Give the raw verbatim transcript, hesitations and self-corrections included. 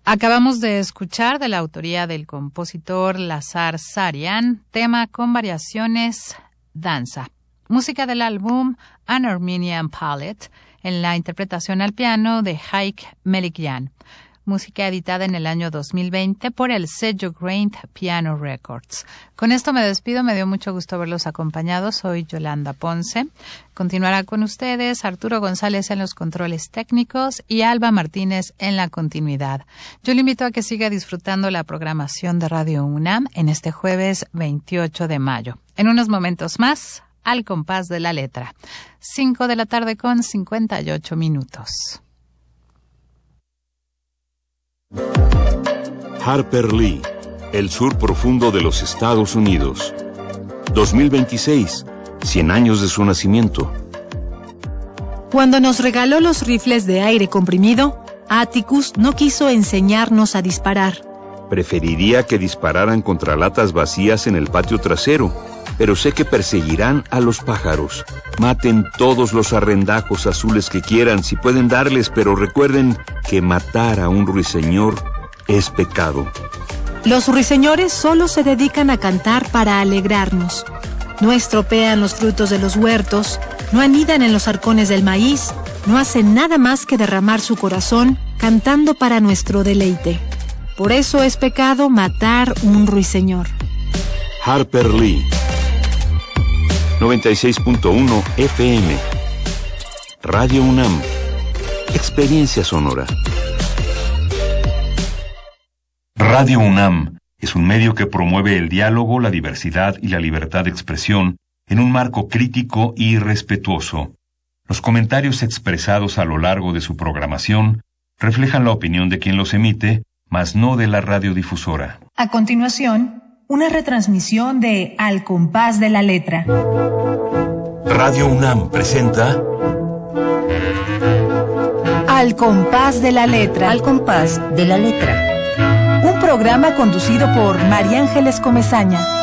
Acabamos de escuchar, de la autoría del compositor Lazar Sarian, tema con variaciones, Danza. Música del álbum An Armenian Palette, en la interpretación al piano de Haik Melikyan. Música editada en el año dos mil veinte por el sello Grand Piano Records. Con esto me despido, me dio mucho gusto verlos acompañados. Soy Yolanda Ponce. Continuará con ustedes Arturo González en los controles técnicos y Alba Martínez en la continuidad. Yo le invito a que siga disfrutando la programación de Radio UNAM en este jueves veintiocho de mayo. En unos momentos más, Al compás de la letra. cinco de la tarde con cincuenta y ocho minutos. Harper Lee, El sur profundo de los Estados Unidos. dos mil veintiséis, cien años de su nacimiento. Cuando nos regaló los rifles de aire comprimido, Atticus no quiso enseñarnos a disparar. Preferiría que dispararan contra latas vacías en el patio trasero, pero sé que perseguirán a los pájaros. Maten todos los arrendajos azules que quieran, si pueden darles, pero recuerden que matar a un ruiseñor es pecado. Los ruiseñores solo se dedican a cantar para alegrarnos. No estropean los frutos de los huertos, no anidan en los arcones del maíz, no hacen nada más que derramar su corazón cantando para nuestro deleite. Por eso es pecado matar un ruiseñor. Harper Lee, noventa y seis punto uno F M. Radio UNAM. Experiencia sonora. Radio UNAM es un medio que promueve el diálogo, la diversidad y la libertad de expresión en un marco crítico y respetuoso. Los comentarios expresados a lo largo de su programación reflejan la opinión de quien los emite, mas no de la radiodifusora. A continuación, una retransmisión de Al compás de la letra. Radio UNAM presenta Al compás de la letra. Al compás de la letra. Un programa conducido por María Ángeles Comesaña.